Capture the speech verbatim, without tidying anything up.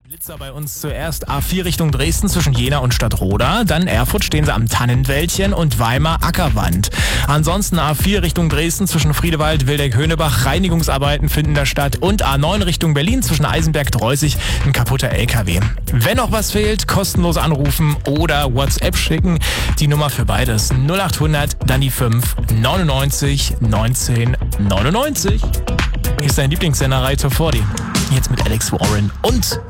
Blitzer bei uns zuerst A vier Richtung Dresden zwischen Jena und Stadtroda, dann Erfurt stehen sie am Tannenwäldchen und Weimar Ackerwand. Ansonsten A vier Richtung Dresden zwischen Friedewald, Wildeck-Höhnebach, Reinigungsarbeiten finden da statt und A neun Richtung Berlin zwischen Eisenberg-Dreußig ein kaputter L K W. Wenn noch was fehlt, kostenlos anrufen oder WhatsApp schicken. Die Nummer für beides null acht hundert, dann die fünf neunundneunzig neunzehn neunundneunzig. Hier ist dein Lieblingssenderei Top vierzig. Jetzt mit Alex Warren und